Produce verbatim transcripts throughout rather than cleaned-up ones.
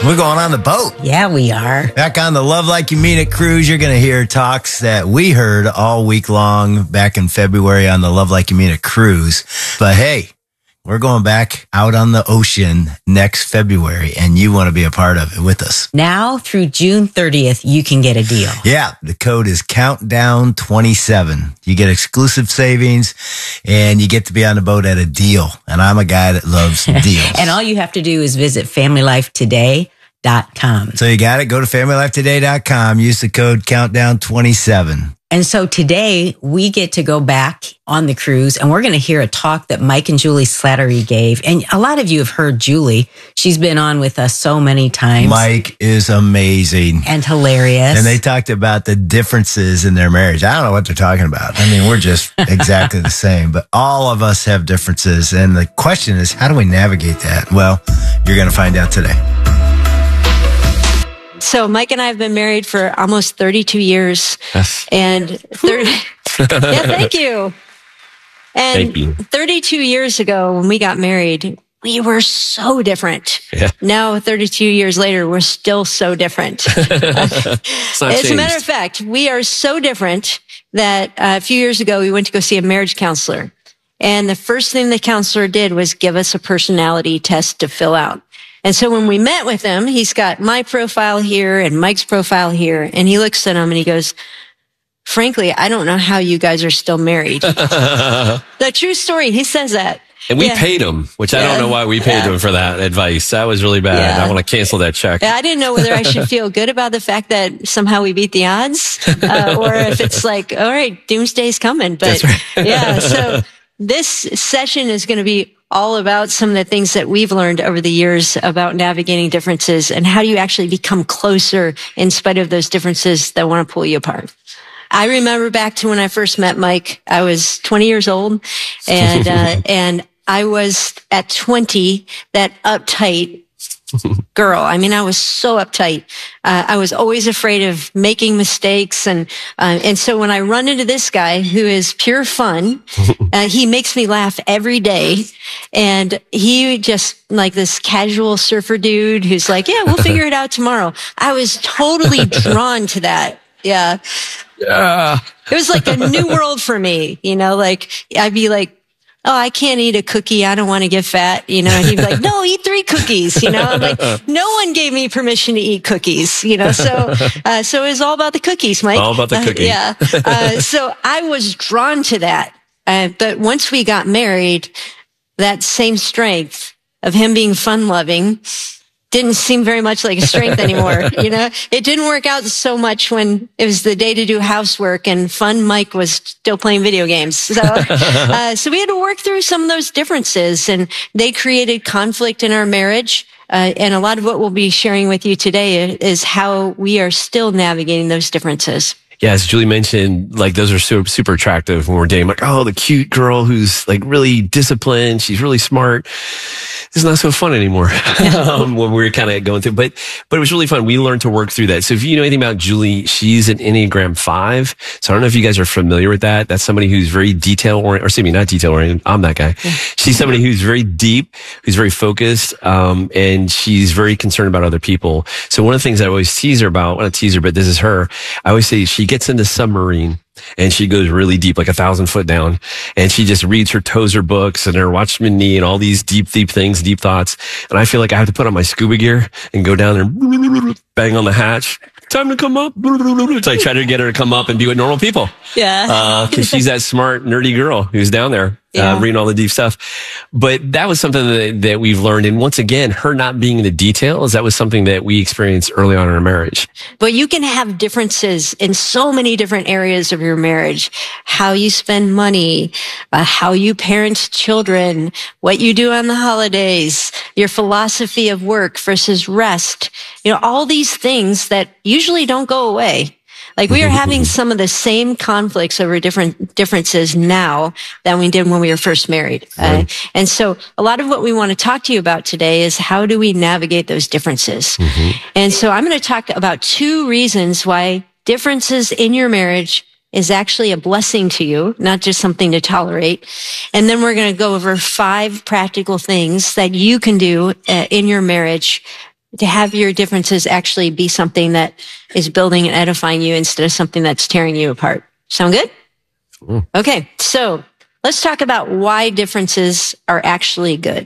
We're going on the boat. Yeah, we are. Back on the Love Like You Mean It cruise, you're going to hear talks that we heard all week long back in February on the Love Like You Mean It cruise. But hey, we're going back out on the ocean next February, and you want to be a part of it with us. Now through June thirtieth, you can get a deal. Yeah, the code is countdown twenty-seven. You get exclusive savings, and you get to be on the boat at a deal. And I'm a guy that loves deals. And all you have to do is visit family life today dot com. So you got it. Go to family life today dot com. Use the code countdown twenty-seven. And so today we get to go back on the cruise, and we're going to hear a talk that Mike and Julie Slattery gave. And a lot of you have heard Julie. She's been on with us so many times. Mike is amazing. And hilarious. And they talked about the differences in their marriage. I don't know what they're talking about. I mean, we're just exactly the same, but all of us have differences. And the question is, how do we navigate that? Well, you're going to find out today. So Mike and I have been married for almost thirty-two years. Yes. And thirty yeah, thank you. And Thank you. thirty-two years ago when we got married, we were so different. Yeah. Now, thirty-two years later, we're still so different. It's not As a matter changed. of fact, we are so different that uh, a few years ago, we went to go see a marriage counselor. And the first thing the counselor did was give us a personality test to fill out. And so when we met with him, he's got my profile here and Mike's profile here. And he looks at him and he goes, frankly, I don't know how you guys are still married. The true story. He says that. And we Yeah. paid him, which I Yeah. don't know why we paid Yeah. him for that advice. That was really bad. Yeah. I want to cancel that check. I didn't know whether I should feel good about the fact that somehow we beat the odds, uh, or if it's like, all right, doomsday's coming. But That's right. yeah, so this session is going to be all about some of the things that we've learned over the years about navigating differences and how do you actually become closer in spite of those differences that want to pull you apart. I remember back to when I first met Mike. I was twenty years old, and uh, and I was at twenty that uptight girl. I mean, I was so uptight. Uh, I was always afraid of making mistakes. And, uh, and so when I run into this guy who is pure fun, uh, he makes me laugh every day. And he just like this casual surfer dude who's like, yeah, we'll figure it out tomorrow. I was totally drawn to that. Yeah. Yeah. It was like a new world for me, you know, like I'd be like, oh, I can't eat a cookie. I don't want to get fat. You know, and he'd be like, no, eat three cookies. You know, I'm like, no one gave me permission to eat cookies, you know, so, uh, so it was all about the cookies, Mike. All about the cookie. Uh, yeah. Uh, so I was drawn to that. Uh, but once we got married, that same strength of him being fun loving didn't seem very much like a strength anymore. You know, it didn't work out so much when it was the day to do housework and fun Mike was still playing video games. So, uh, so we had to work through some of those differences, and they created conflict in our marriage. Uh, and a lot of what we'll be sharing with you today is how we are still navigating those differences. Yeah, as Julie mentioned, like those are super, super attractive when we're dating. Like, oh, the cute girl who's like really disciplined. She's really smart. It's not so fun anymore um, when we were kind of going through. But but it was really fun. We learned to work through that. So if you know anything about Julie, she's an Enneagram five. So I don't know if you guys are familiar with that. That's somebody who's very detail oriented, or excuse me, not detail oriented. I'm that guy. She's somebody who's very deep, who's very focused, um, and she's very concerned about other people. So one of the things I always tease her about, well, not tease her, but this is her. I always say she gets in the submarine and she goes really deep, like a thousand foot down. And she just reads her Tozer books and her Watchman Nee and all these deep, deep things, deep thoughts. And I feel like I have to put on my scuba gear and go down there and bang on the hatch. Time to come up. So I try to get her to come up and be with normal people. Yeah. Uh, cause she's that smart, nerdy girl who's down there. Yeah. Uh, reading all the deep stuff. But that was something that, that we've learned. And once again, her not being in the details, that was something that we experienced early on in our marriage. But you can have differences in so many different areas of your marriage. How you spend money, uh, how you parent children, what you do on the holidays, your philosophy of work versus rest. You know, all these things that usually don't go away. Like we are having some of the same conflicts over different differences now than we did when we were first married. Uh, and so a lot of what we want to talk to you about today is how do we navigate those differences? Mm-hmm. And so I'm going to talk about two reasons why differences in your marriage is actually a blessing to you, not just something to tolerate. And then we're going to go over five practical things that you can do uh, in your marriage to have your differences actually be something that is building and edifying you instead of something that's tearing you apart. Sound good? Mm. Okay. So let's talk about why differences are actually good.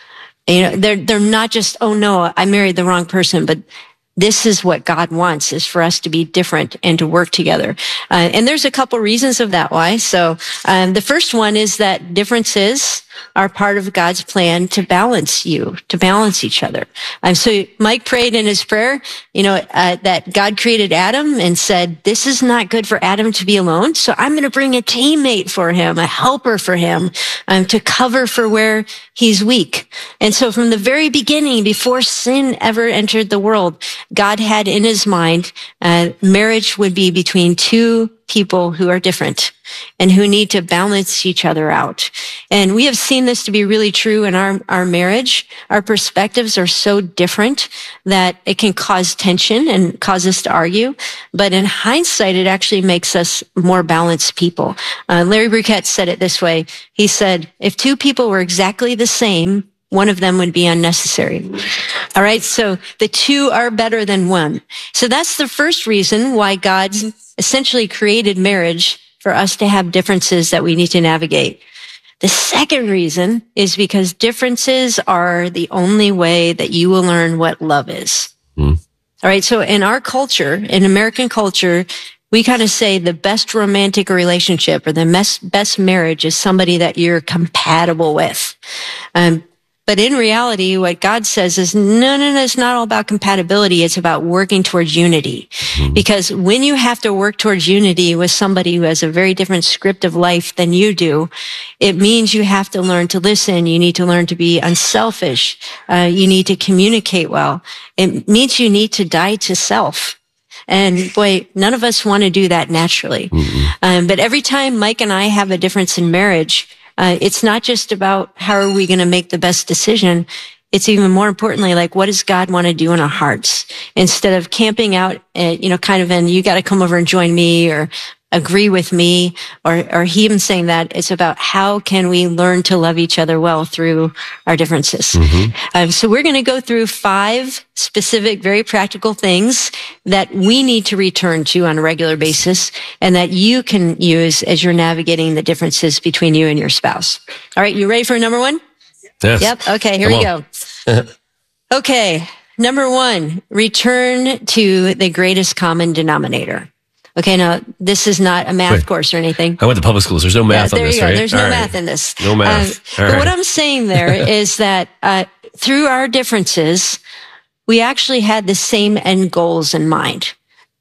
You know, they're, they're not just, oh no, I married the wrong person, but this is what God wants, is for us to be different and to work together. Uh, and there's a couple reasons of that why. So um, the first one is that differences are part of God's plan to balance you, to balance each other. Um, so Mike prayed in his prayer, you know, uh, that God created Adam and said, this is not good for Adam to be alone. So I'm going to bring a teammate for him, a helper for him, um, to cover for where he's weak. And so from the very beginning, before sin ever entered the world, God had in his mind, uh, marriage would be between two people who are different and who need to balance each other out. And we have seen this to be really true in our, our marriage. Our perspectives are so different that it can cause tension and cause us to argue. But in hindsight, it actually makes us more balanced people. Uh, Larry Burkett said it this way. He said, if two people were exactly the same, one of them would be unnecessary. All right. So the two are better than one. So that's the first reason why God essentially created marriage, for us to have differences that we need to navigate. The second reason is because differences are the only way that you will learn what love is. Mm. All right. So in our culture, in American culture, we kind of say the best romantic relationship or the best, best marriage is somebody that you're compatible with. Um, But in reality, what God says is, no, no, no, it's not all about compatibility. It's about working towards unity. Mm-hmm. Because when you have to work towards unity with somebody who has a very different script of life than you do, it means you have to learn to listen. You need to learn to be unselfish. Uh, you need to communicate well. It means you need to die to self. And boy, none of us want to do that naturally. Mm-hmm. Um, but every time Mike and I have a difference in marriage, Uh, it's not just about how are we going to make the best decision. It's even more importantly, like, what does God want to do in our hearts? Instead of camping out, at, you know, kind of in, you got to come over and join me or agree with me, or, or him saying that, it's about how can we learn to love each other well through our differences. Mm-hmm. Um, so we're going to go through five specific, very practical things that we need to return to on a regular basis and that you can use as you're navigating the differences between you and your spouse. All right. You ready for number one? Yes. Yep. Okay. Here Come we on. go. Okay. Number one, return to the greatest common denominator. Okay, now, this is not a math Wait, course or anything. I went to public schools. There's no math yeah, on this, you go. right? There's no All math right. in this. No math. Um, but right. what I'm saying there is that uh, through our differences, we actually had the same end goals in mind.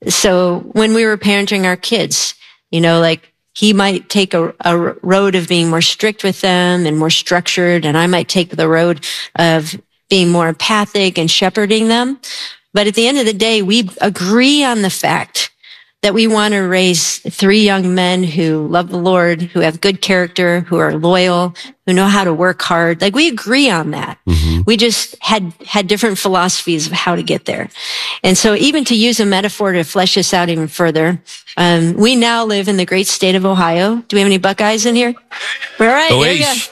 So when we were parenting our kids, you know, like, he might take a, a road of being more strict with them and more structured, and I might take the road of being more empathic and shepherding them. But at the end of the day, we agree on the fact that we want to raise three young men who love the Lord, who have good character, who are loyal, who know how to work hard. Like, we agree on that. Mm-hmm. We just had, had different philosophies of how to get there. And so even to use a metaphor to flesh this out even further, um, we now live in the great state of Ohio. Do we have any Buckeyes in here? All right. O H. There we go.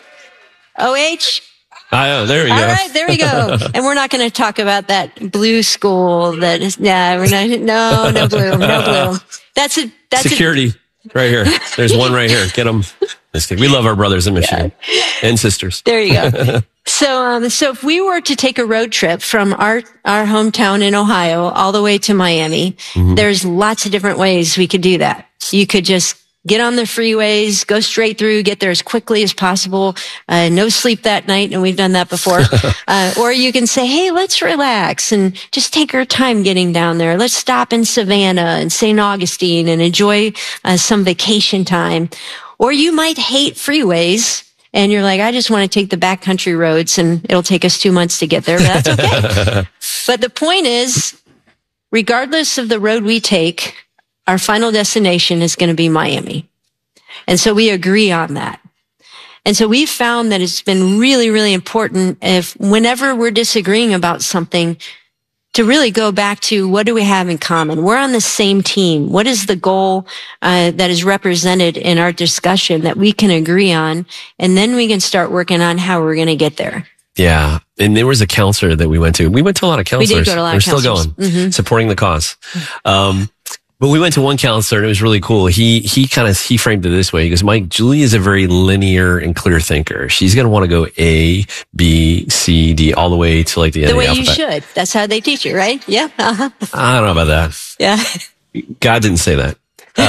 O H. Oh, there we go. All right, there we go. And we're not going to talk about that blue school that is, yeah, we're not, no, no blue, no blue. That's it. That's security a, right here. There's one right here. Get them. We love our brothers in Michigan yeah. and sisters. There you go. So, um, so if we were to take a road trip from our, our hometown in Ohio all the way to Miami, mm-hmm. there's lots of different ways we could do that. You could just get on the freeways, go straight through, get there as quickly as possible. Uh, no sleep that night, and we've done that before. uh, or you can say, hey, let's relax and just take our time getting down there. Let's stop in Savannah and Saint Augustine and enjoy uh, some vacation time. Or you might hate freeways, and you're like, I just want to take the backcountry roads, and it'll take us two months to get there, but that's okay. But the point is, regardless of the road we take, our final destination is going to be Miami. And so we agree on that. And so we've found that it's been really, really important if whenever we're disagreeing about something, to really go back to what do we have in common? We're on the same team. What is the goal uh, that is represented in our discussion that we can agree on? And then we can start working on how we're going to get there. Yeah. And there was a counselor that we went to. We went to a lot of counselors. We did go to a lot They're of still counselors. going, Mm-hmm. supporting the cause. Um, but we went to one counselor and it was really cool. He, he kind of, he framed it this way. He goes, Mike, Julie is a very linear and clear thinker. She's going to want to go A, B, C, D, all the way to like the end The of way the you alphabet. should. That's how they teach you, right? Yeah. Uh-huh. I don't know about that. Yeah. God didn't say that.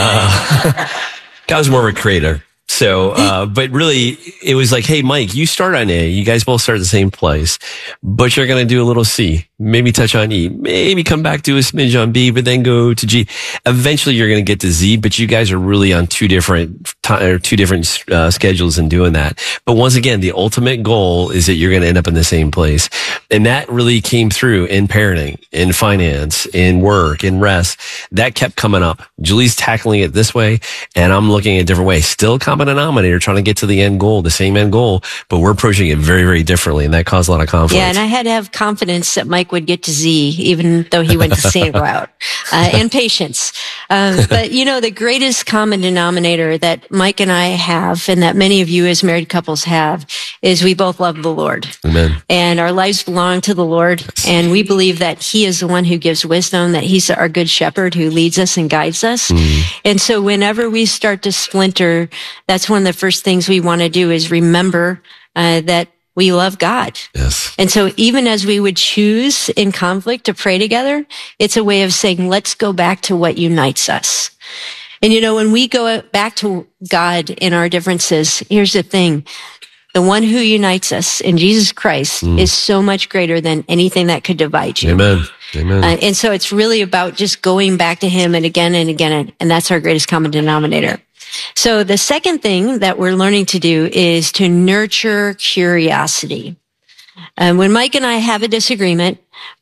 Uh, God was more of a creator. So, uh, but really it was like, hey, Mike, you start on A. You guys both start at the same place, but you're going to do a little C, maybe touch on E, maybe come back to a smidge on B, but then go to G. Eventually you're going to get to Z, but you guys are really on two different time or two different uh, schedules in doing that. But once again, the ultimate goal is that you're going to end up in the same place. And that really came through in parenting, in finance, in work, in rest. That kept coming up. Julie's tackling it this way and I'm looking at a different way. Still common denominator, trying to get to the end goal, the same end goal, but we're approaching it very, very differently. And that caused a lot of conflict. Yeah, and I had to have confidence that Mike would get to Z, even though he went the same route, uh, and patience. Um, but you know, the greatest common denominator that Mike and I have, and that many of you as married couples have, is we both love the Lord. Amen. And our lives belong to the Lord. And we believe that He is the one who gives wisdom, that He's our good shepherd who leads us and guides us. Mm. And so whenever we start to splinter, that's one of the first things we want to do is remember uh, that we love God. Yes. And so even as we would choose in conflict to pray together, it's a way of saying, let's go back to what unites us. And you know, when we go back to God in our differences, here's the thing. The one who unites us in Jesus Christ mm. is so much greater than anything that could divide you. Amen. Amen. Uh, and so it's really about just going back to Him and again and again. And that's our greatest common denominator. So the second thing that we're learning to do is to nurture curiosity. And when Mike and I have a disagreement,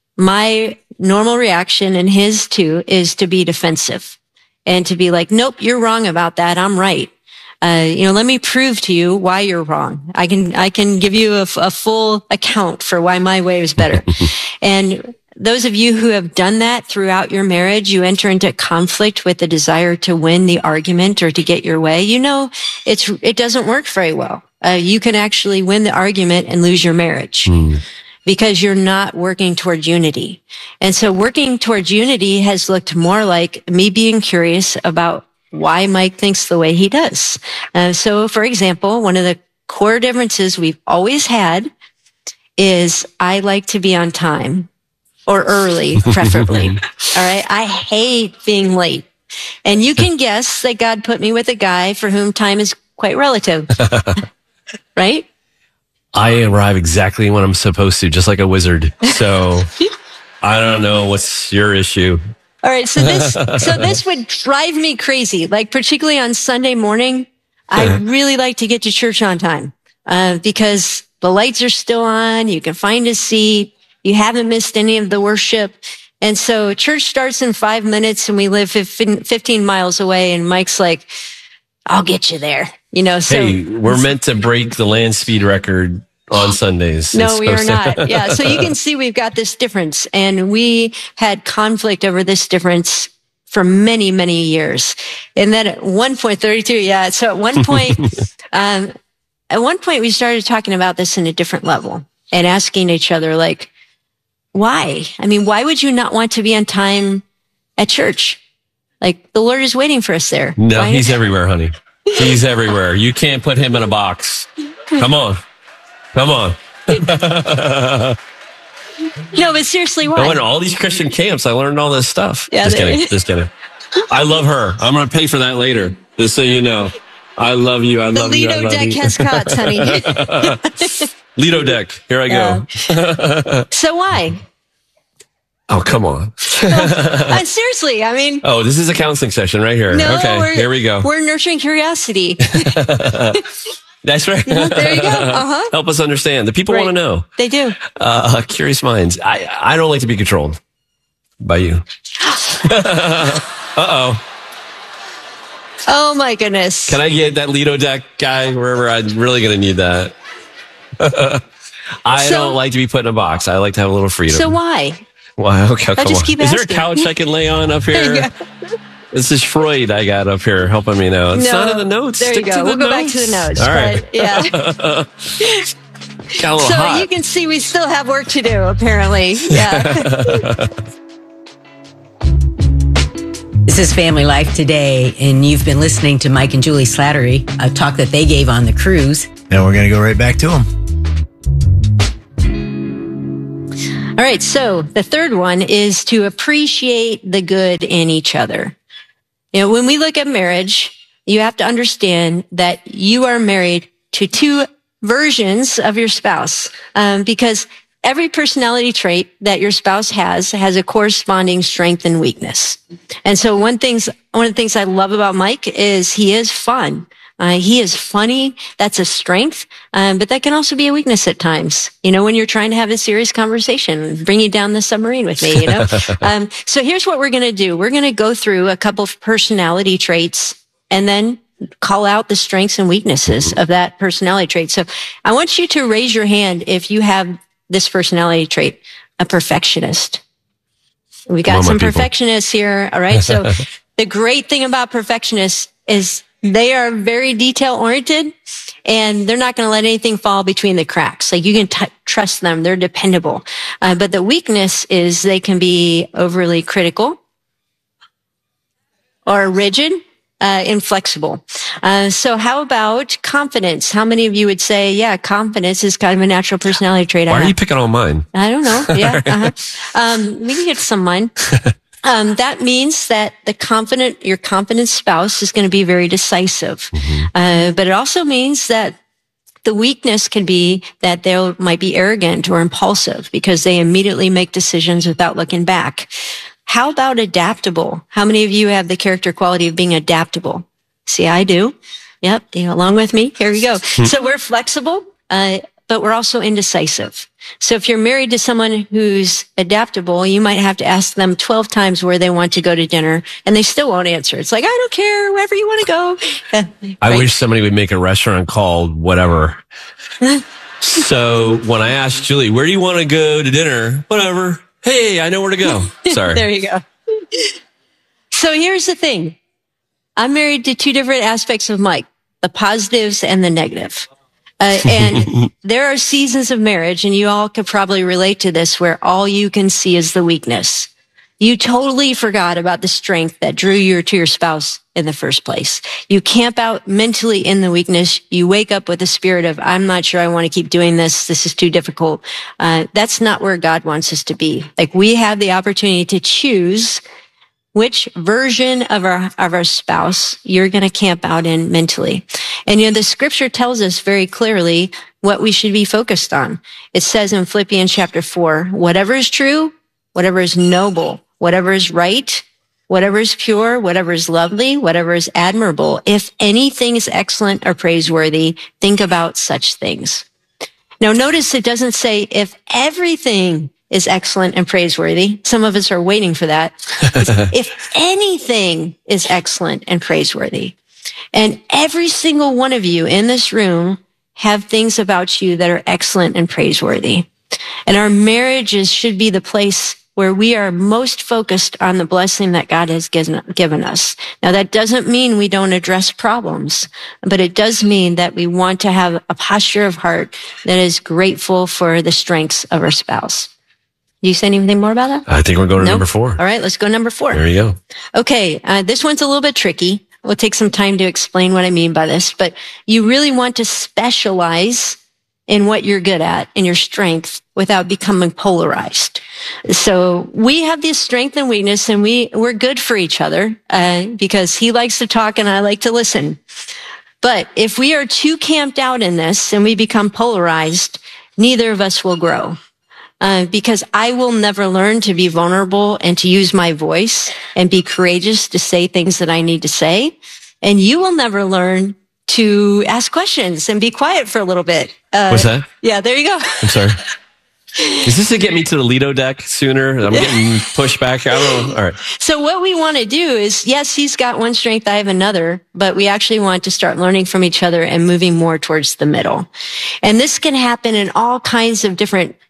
my normal reaction and his too is to be defensive and to be like, nope, you're wrong about that. I'm right. Uh, you know, let me prove to you why you're wrong. I can, I can give you a, a full account for why my way is better. And those of you who have done that throughout your marriage, you enter into conflict with the desire to win the argument or to get your way. You know, it's, it doesn't work very well. Uh, you can actually win the argument and lose your marriage mm. because you're not working towards unity. And so working towards unity has looked more like me being curious about why Mike thinks the way he does. Uh, so for example, one of the core differences we've always had is I like to be on time. Or early, preferably. All right. I hate being late. And you can guess that God put me with a guy for whom time is quite relative. Right? I arrive exactly when I'm supposed to, just like a wizard. So I don't know what's your issue. All right. So this, so this would drive me crazy. Like particularly on Sunday morning, I really like to get to church on time, uh, because the lights are still on. You can find a seat. You haven't missed any of the worship. And so church starts in five minutes and we live fifteen miles away. And Mike's like, I'll get you there. You know, so. Hey, we're meant to break the land speed record on Sundays. No, we are not. Yeah. So you can see we've got this difference and we had conflict over this difference for many, many years. And then at one point, thirty-two. Yeah. So at one point, um, at one point we started talking about this in a different level and asking each other like, why? I mean, why would you not want to be on time at church? Like the Lord is waiting for us there. No, why? He's everywhere, honey. He's everywhere. You can't put Him in a box. Come on. Come on. No, but seriously, why? I went to all these Christian camps. I learned all this stuff. Yeah, just they- kidding. Just kidding. I love her. I'm going to pay for that later. Just so you know. I love you. I the love you. I Lido love deck you. has cots, honey. Lido deck. Here I go. Uh, so why? Oh, come on. Uh, seriously, I mean. Oh, this is a counseling session right here. No, okay, we're, here we go. We're nurturing curiosity. That's right. There you go. Uh-huh. Help us understand. The people Right. want to know. They do. Uh, curious minds. I, I don't like to be controlled by you. Uh-oh. Oh my goodness. Can I get that Lido deck guy wherever? I'm really going to need that. I So- don't like to be put in a box. I like to have a little freedom. So why? Wow. Okay, come just on. keep Is there a asking. couch I can lay on up There you here? go. This is Freud I got up here helping me now. It's No, not in the notes. There Stick you to go. the We'll go back notes. to the notes. All right. But, yeah. Got a little So hot. you can see we still have work to do, apparently. Yeah. This is Family Life Today, and you've been listening to Mike and Julie Slattery, a talk that they gave on the cruise. And we're going to go right back to them. All right. So the third one is to appreciate the good in each other. You know, when we look at marriage, you have to understand that you are married to two versions of your spouse, um, because every personality trait that your spouse has has a corresponding strength and weakness. And so one things, one of the things I love about Mike is he is fun. Uh, he is funny. That's a strength. Um, but that can also be a weakness at times. You know, when you're trying to have a serious conversation, bring you down the submarine with me, you know? um, so here's what we're going to do. We're going to go through a couple of personality traits and then call out the strengths and weaknesses of that personality trait. So I want you to raise your hand if you have this personality trait, a perfectionist. We got on, some my people. perfectionists here. All right. So the great thing about perfectionists is they are very detail oriented and they're not going to let anything fall between the cracks. Like you can t- trust them. They're dependable. Uh, but the weakness is they can be overly critical or rigid. Uh, inflexible. Uh, so how about confidence? How many of you would say, yeah, confidence is kind of a natural personality trait? Why I are have. you picking on mine? I don't know. Yeah. Uh-huh. Um, we can get some mine. Um, that means that the confident, your confident spouse is going to be very decisive. Mm-hmm. Uh, but it also means that the weakness can be that they might be arrogant or impulsive because they immediately make decisions without looking back. How about adaptable? How many of you have the character quality of being adaptable? See, I do. Yep. You know, along with me. Here we go. So we're flexible, uh, but we're also indecisive. So if you're married to someone who's adaptable, you might have to ask them twelve times where they want to go to dinner and they still won't answer. It's like, I don't care, wherever you want to go. Right? I wish somebody would make a restaurant called whatever. So when I asked Julie, where do you want to go to dinner? Whatever. Hey, I know where to go. Sorry. There you go. So here's the thing. I'm married to two different aspects of Mike, the positives and the negative. Uh, and there are seasons of marriage, and you all could probably relate to this, where all you can see is the weakness. You totally forgot about the strength that drew you to your spouse in the first place. You camp out mentally in the weakness. You wake up with a spirit of, I'm not sure I want to keep doing this. This is too difficult. Uh, that's not where God wants us to be. Like, we have the opportunity to choose which version of our, of our spouse you're going to camp out in mentally. And, you know, the scripture tells us very clearly what we should be focused on. It says in Philippians chapter four, whatever is true, whatever is noble, whatever is right, whatever is pure, whatever is lovely, whatever is admirable, if anything is excellent or praiseworthy, think about such things. Now, notice it doesn't say if everything is excellent and praiseworthy. Some of us are waiting for that. If anything is excellent and praiseworthy. And every single one of you in this room have things about you that are excellent and praiseworthy. And our marriages should be the place where we are most focused on the blessing that God has given, given us. Now, that doesn't mean we don't address problems, but it does mean that we want to have a posture of heart that is grateful for the strengths of our spouse. Do you say anything more about that? I think we're going to Nope. number four. All right, let's go number four. There you go. Okay, uh, this one's a little bit tricky. We'll take some time to explain what I mean by this, but you really want to specialize in what you're good at, in your strength, without becoming polarized. So we have this strength and weakness, and we, we're good for each other, uh, because he likes to talk and I like to listen. But if we are too camped out in this and we become polarized, neither of us will grow. Uh, because I will never learn to be vulnerable and to use my voice and be courageous to say things that I need to say. And you will never learn to ask questions and be quiet for a little bit. Uh, What's that? Yeah, there you go. I'm sorry. Is this to get me to the Lido deck sooner? I'm getting pushed back. I don't know. All right. So what we want to do is, yes, he's got one strength, I have another, but we actually want to start learning from each other and moving more towards the middle. And this can happen in all kinds of different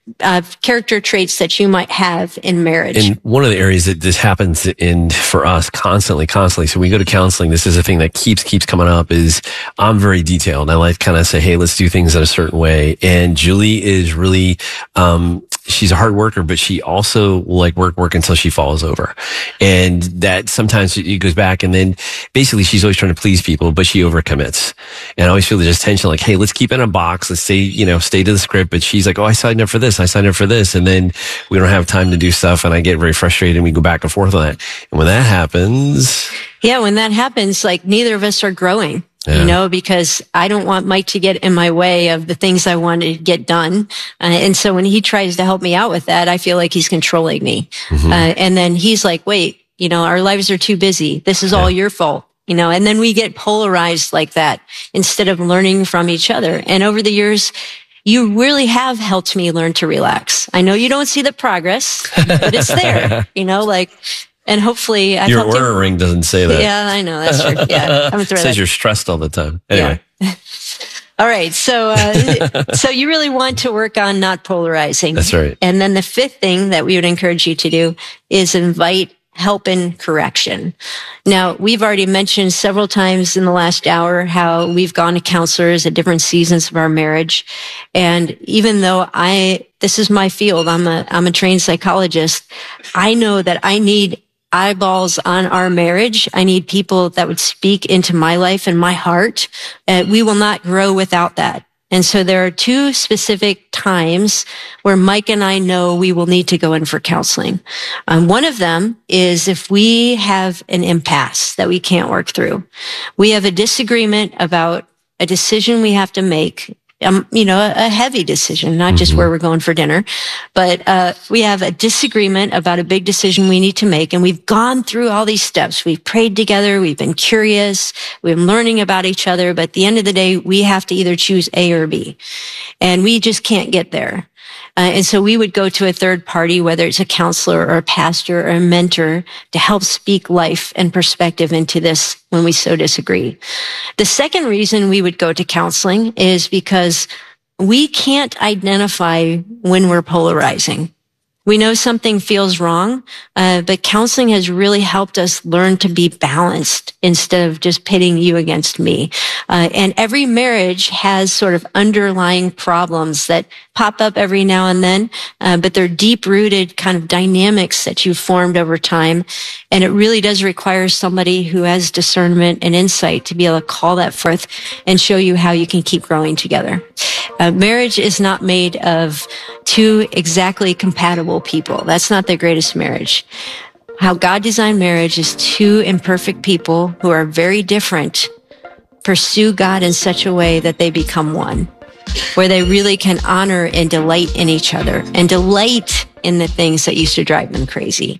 uh, character traits that you might have in marriage. And one of the areas that this happens in for us constantly, constantly. So we go to counseling. This is a thing that keeps, keeps coming up is I'm very detailed. I like kind of say, hey, let's do things in a certain way. And Julie is really, um, she's a hard worker, but she also will like work, work until she falls over. And that sometimes it goes back and then basically she's always trying to please people, but she overcommits. And I always feel this tension like, hey, let's keep it in a box. Let's stay, you know, stay to the script. But she's like, oh, I signed up for this. I signed up for this. And then we don't have time to do stuff. And I get very frustrated and we go back and forth on that. And when that happens. Yeah. When that happens, like neither of us are growing. Yeah. You know, because I don't want Mike to get in my way of the things I want to get done. Uh, and so when he tries to help me out with that, I feel like he's controlling me. Mm-hmm. Uh, and then he's like, wait, you know, our lives are too busy. This is yeah. all your fault. You know, and then we get polarized like that instead of learning from each other. And over the years, you really have helped me learn to relax. I know you don't see the progress, but it's there, you know, like, and hopefully I your Oura you. ring doesn't say that. Yeah, I know. That's true. Yeah. I'm it says that. You're stressed all the time. Anyway. Yeah. All right. So, uh, so you really want to work on not polarizing. That's right. And then the fifth thing that we would encourage you to do is invite help and correction. Now, we've already mentioned several times in the last hour how we've gone to counselors at different seasons of our marriage. And even though I, this is my field, I'm a, I'm a trained psychologist, I know that I need eyeballs on our marriage. I need people that would speak into my life and my heart. Uh, we will not grow without that. And so there are two specific times where Mike and I know we will need to go in for counseling. Um, one of them is if we have an impasse that we can't work through. We have a disagreement about a decision we have to make. Um, you know, a, a heavy decision, not mm-hmm. just where we're going for dinner, but, uh, we have a disagreement about a big decision we need to make. And we've gone through all these steps. We've prayed together. We've been curious. We've been learning about each other. But at the end of the day, we have to either choose A or B. And we just can't get there. Uh, and so we would go to a third party, whether it's a counselor or a pastor or a mentor, to help speak life and perspective into this when we so disagree. The second reason we would go to counseling is because we can't identify when we're polarizing. We know something feels wrong, uh, but counseling has really helped us learn to be balanced instead of just pitting you against me. Uh, and every marriage has sort of underlying problems that pop up every now and then, uh, but they're deep-rooted kind of dynamics that you've formed over time. And it really does require somebody who has discernment and insight to be able to call that forth and show you how you can keep growing together. Uh, marriage is not made of two exactly compatible people. That's not the greatest marriage. How God designed marriage is two imperfect people who are very different pursue God in such a way that they become one, where they really can honor and delight in each other and delight in the things that used to drive them crazy.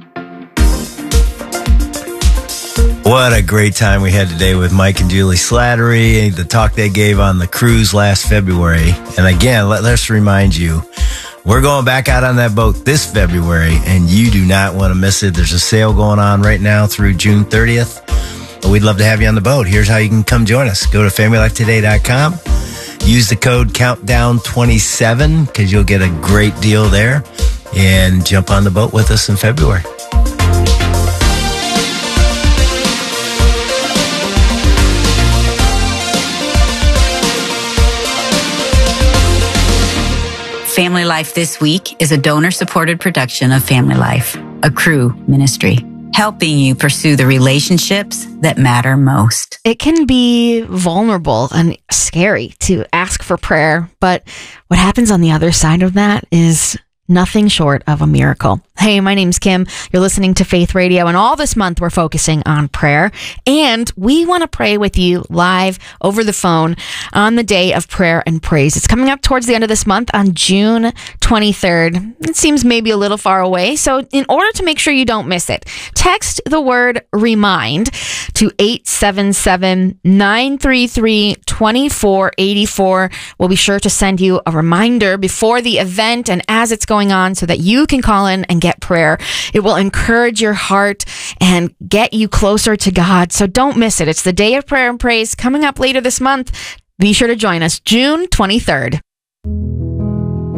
What a great time we had today with Mike and Julie Slattery, the talk they gave on the cruise last February. And again, let, let's remind you, we're going back out on that boat this February, and you do not want to miss it. There's a sale going on right now through June thirtieth. We'd love to have you on the boat. Here's how you can come join us. Go to family life today dot com. Use the code countdown twenty-seven because you'll get a great deal there, and jump on the boat with us in February. Family Life This Week is a donor-supported production of Family Life, a Cru ministry, helping you pursue the relationships that matter most. It can be vulnerable and scary to ask for prayer, but what happens on the other side of that is nothing short of a miracle. Hey, my name's Kim. You're listening to Faith Radio, and all this month we're focusing on prayer, and we want to pray with you live over the phone on the day of prayer and praise. It's coming up towards the end of this month on June twenty-third. It seems maybe a little far away, so in order to make sure you don't miss it, text the word REMIND to eight seven seven, nine three three, two four eight four. We'll be sure to send you a reminder before the event and as it's going on so that you can call in and get prayer. It will encourage your heart and get you closer to God. So don't miss it. It's the day of prayer and praise coming up later this month. Be sure to join us June twenty-third.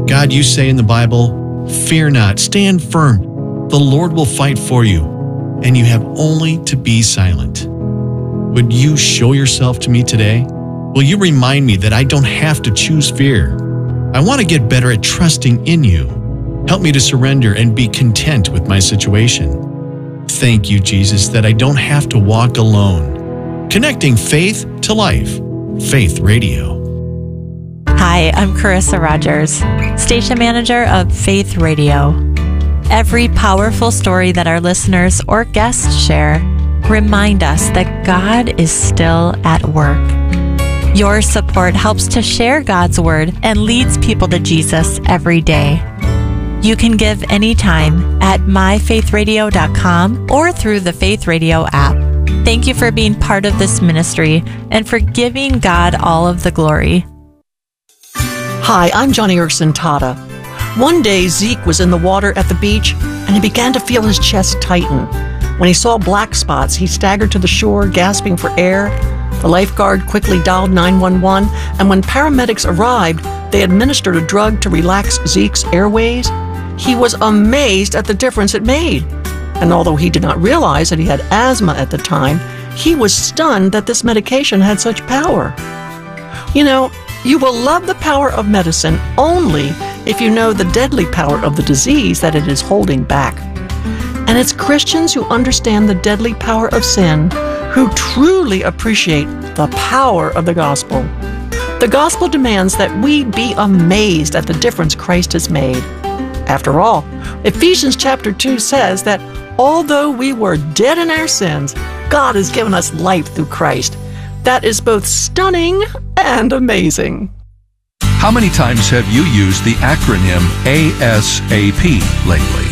God, you say in the Bible, fear not, stand firm. The Lord will fight for you, and you have only to be silent. Would you show yourself to me today? Will you remind me that I don't have to choose fear? I want to get better at trusting in you. Help me to surrender and be content with my situation. Thank you, Jesus, that I don't have to walk alone. Connecting faith to life. Faith Radio. Hi, I'm Carissa Rogers, station manager of Faith Radio. Every powerful story that our listeners or guests share remind us that God is still at work. Your support helps to share God's word and leads people to Jesus every day. You can give anytime at my faith radio dot com or through the Faith Radio app. Thank you for being part of this ministry and for giving God all of the glory. Hi, I'm Johnny Erson Tata. One day, Zeke was in the water at the beach, and he began to feel his chest tighten. When he saw black spots, he staggered to the shore, gasping for air. The lifeguard quickly dialed nine one one, and when paramedics arrived, they administered a drug to relax Zeke's airways. He was amazed at the difference it made. And although he did not realize that he had asthma at the time, he was stunned that this medication had such power. You know, you will love the power of medicine only if you know the deadly power of the disease that it is holding back. And it's Christians who understand the deadly power of sin who truly appreciate the power of the gospel. The gospel demands that we be amazed at the difference Christ has made. After all, Ephesians chapter two says that although we were dead in our sins, God has given us life through Christ. That is both stunning and amazing. How many times have you used the acronym A S A P lately?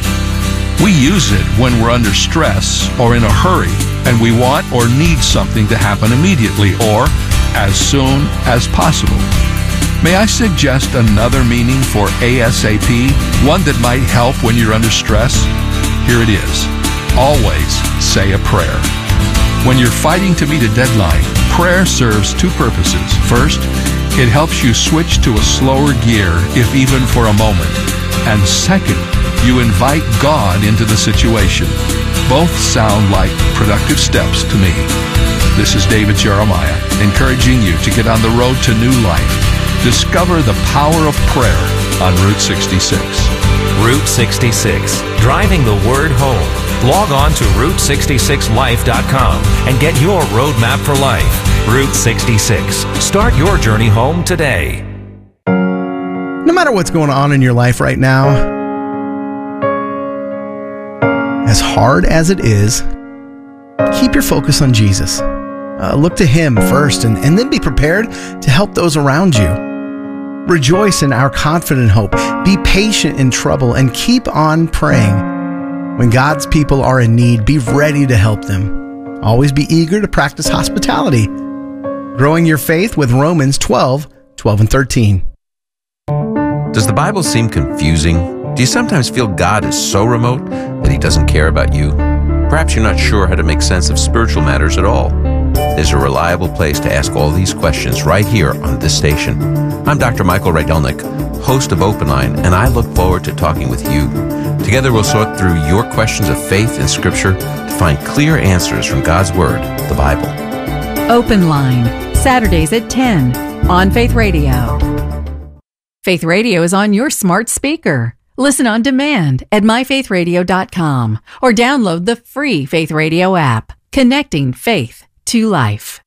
We use it when we're under stress or in a hurry and we want or need something to happen immediately or as soon as possible. May I suggest another meaning for A S A P, one that might help when you're under stress? Here it is. Always say a prayer. When you're fighting to meet a deadline, prayer serves two purposes. First, it helps you switch to a slower gear, if even for a moment. And second, you invite God into the situation. Both sound like productive steps to me. This is David Jeremiah, encouraging you to get on the road to new life. Discover the power of prayer on Route sixty-six. Route sixty-six, driving the word home. Log on to route sixty-six life dot com and get your roadmap for life. Route sixty-six. Start your journey home today. No matter what's going on in your life right now, as hard as it is, keep your focus on Jesus. Uh, look to Him first and, and then be prepared to help those around you. Rejoice in our confident hope. Be patient in trouble and keep on praying. When God's people are in need, be ready to help them. Always be eager to practice hospitality. Growing your faith with Romans twelve, twelve and thirteen. Does the Bible seem confusing? Do you sometimes feel God is so remote that He doesn't care about you? Perhaps you're not sure how to make sense of spiritual matters at all. There's a reliable place to ask all these questions right here on this station. I'm Doctor Michael Rydelnik, host of Open Line, and I look forward to talking with you. Together we'll sort through your questions of faith and Scripture to find clear answers from God's Word, the Bible. Open Line, Saturdays at ten on Faith Radio. Faith Radio is on your smart speaker. Listen on demand at my faith radio dot com or download the free Faith Radio app, connecting faith to life.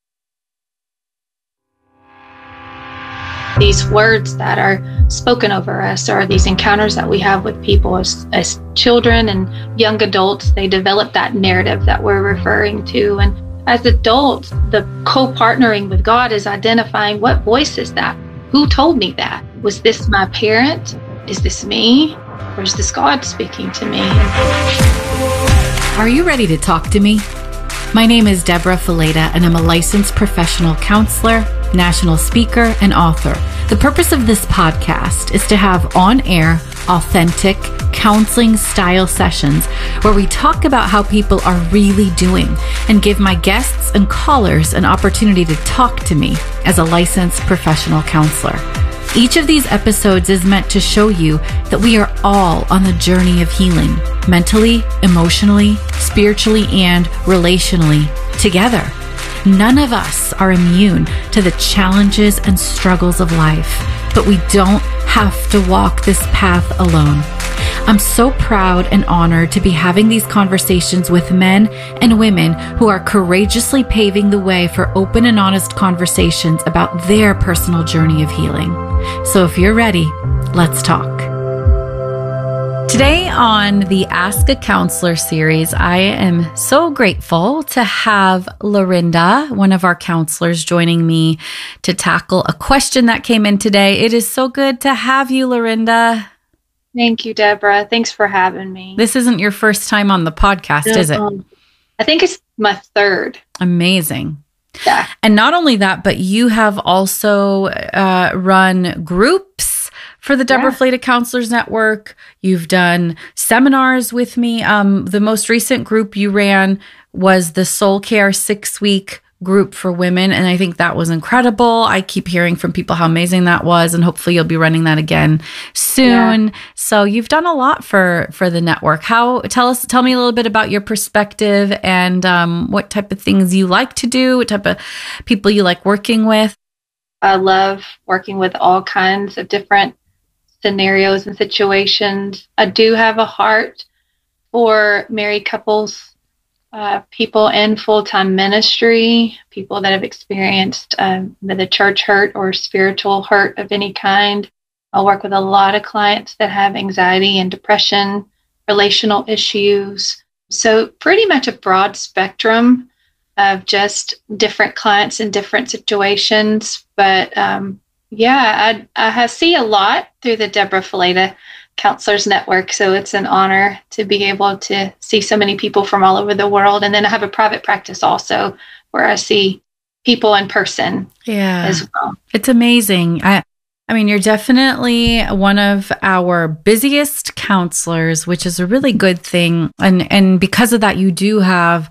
These words that are spoken over us are these encounters that we have with people as, as children and young adults. They develop that narrative that we're referring to. And as adults, the co-partnering with God is identifying what voice is that? Who told me that? Was this my parent? Is this me? Or is this God speaking to me? Are you ready to talk to me? My name is Deborah Fileta, and I'm a licensed professional counselor, national speaker, and author. The purpose of this podcast is to have on-air, authentic, counseling-style sessions where we talk about how people are really doing and give my guests and callers an opportunity to talk to me as a licensed professional counselor. Each of these episodes is meant to show you that we are all on the journey of healing, mentally, emotionally, spiritually, and relationally, together. None of us are immune to the challenges and struggles of life, but we don't have to walk this path alone. I'm so proud and honored to be having these conversations with men and women who are courageously paving the way for open and honest conversations about their personal journey of healing. So if you're ready, let's talk. Today on the Ask a Counselor series, I am so grateful to have Lorinda, one of our counselors, joining me to tackle a question that came in today. It is so good to have you, Lorinda. Thank you, Deborah. Thanks for having me. This isn't your first time on the podcast, is it? Um, I think it's my third. Amazing. Yeah. And not only that, but you have also uh, run groups for the Deborah Yeah. Flata Counselors Network. You've done seminars with me. Um, the most recent group you ran was the Soul Care six-week group for women, and I think that was incredible. I keep hearing from people how amazing that was, and hopefully you'll be running that again soon. Yeah. So you've done a lot for for the network. How tell us tell me a little bit about your perspective and um, what type of things you like to do, what type of people you like working with. I love working with all kinds of different scenarios and situations. I do have a heart for married couples, Uh, people in full-time ministry, people that have experienced um, the church hurt or spiritual hurt of any kind. I work with a lot of clients that have anxiety and depression, relational issues. So pretty much a broad spectrum of just different clients in different situations. But um, yeah, I, I see a lot through the Deborah Flata Counselors Network. So it's an honor to be able to see so many people from all over the world. And then I have a private practice also where I see people in person yeah. as well. It's amazing. I I mean, you're definitely one of our busiest counselors, which is a really good thing. And and because of that, you do have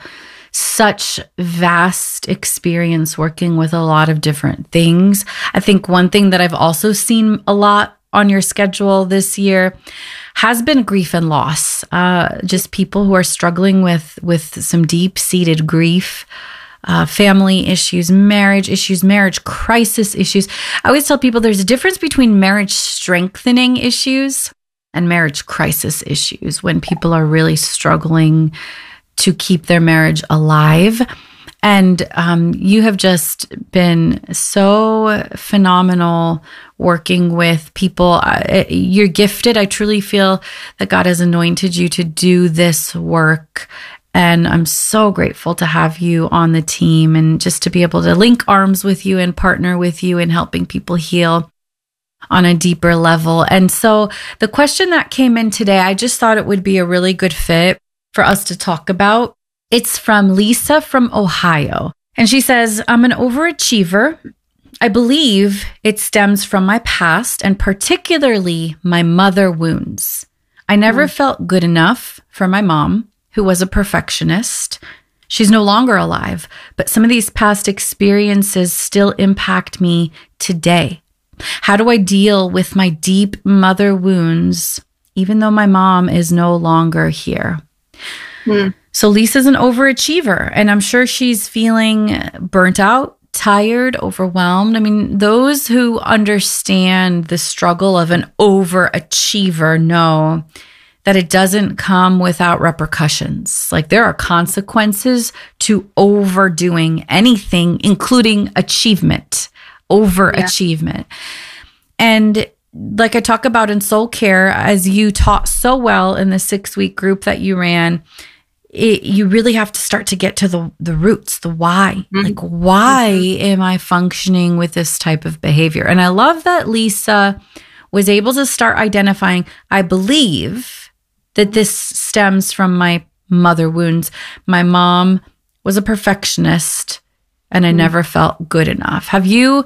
such vast experience working with a lot of different things. I think one thing that I've also seen a lot on your schedule this year has been grief and loss. Uh, just people who are struggling with with some deep-seated grief, uh, family issues, marriage issues, marriage crisis issues. I always tell people there's a difference between marriage strengthening issues and marriage crisis issues when people are really struggling to keep their marriage alive. And um, you have just been so phenomenal working with people. Uh, you're gifted. I truly feel that God has anointed you to do this work. And I'm so grateful to have you on the team and just to be able to link arms with you and partner with you in helping people heal on a deeper level. And so the question that came in today, I just thought it would be a really good fit for us to talk about. It's from Lisa from Ohio. And she says, I'm an overachiever. I believe it stems from my past and particularly my mother wounds. I never mm. felt good enough for my mom, who was a perfectionist. She's no longer alive, but some of these past experiences still impact me today. How do I deal with my deep mother wounds, even though my mom is no longer here? Mm. So Lisa's an overachiever, and I'm sure she's feeling burnt out, tired, overwhelmed. I mean, those who understand the struggle of an overachiever know that it doesn't come without repercussions. Like there are consequences to overdoing anything, including achievement, overachievement. Yeah. And like I talk about in Soul Care, as you taught so well in the six-week group that you ran, It, you really have to start to get to the the roots, the why. Mm-hmm. Like, why am I functioning with this type of behavior? And I love that Lisa was able to start identifying, I believe that this stems from my mother wounds. My mom was a perfectionist and I mm-hmm. never felt good enough. Have you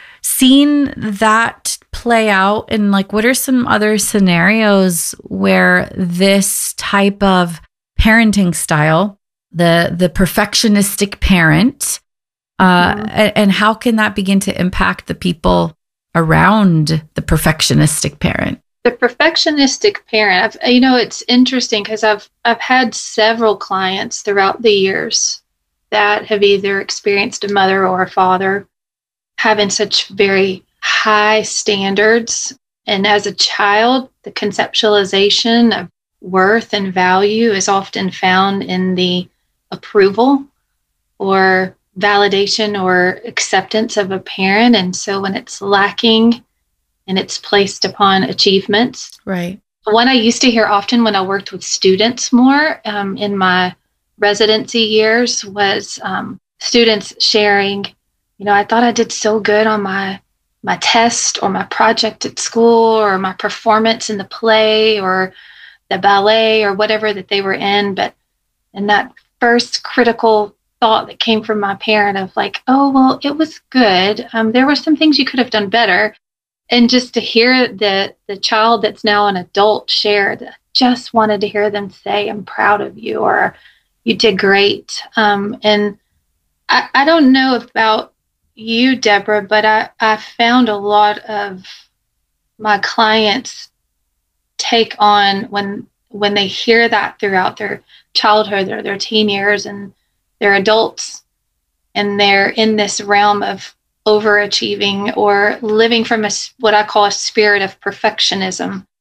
seen that play out? And like, what are some other scenarios where this type of parenting style, the the perfectionistic parent, uh, mm-hmm. and, and how can that begin to impact the people around the perfectionistic parent? The perfectionistic parent, I've, you know, it's interesting because I've I've had several clients throughout the years that have either experienced a mother or a father having such very high standards. And as a child, the conceptualization of worth and value is often found in the approval or validation or acceptance of a parent. And so when it's lacking and it's placed upon achievements. Right. One I used to hear often when I worked with students more um, in my residency years was um, students sharing, you know, I thought I did so good on my my test or my project at school or my performance in the play or the ballet or whatever that they were in. But in that first critical thought that came from my parent of like, oh, well, it was good. Um, there were some things you could have done better. And just to hear the the child that's now an adult share that, just wanted to hear them say, I'm proud of you, or you did great. Um, and I, I don't know about you, Deborah, but I, I found a lot of my clients take on when when they hear that throughout their childhood or their teen years and they're adults and they're in this realm of overachieving or living from a, what I call a spirit of perfectionism.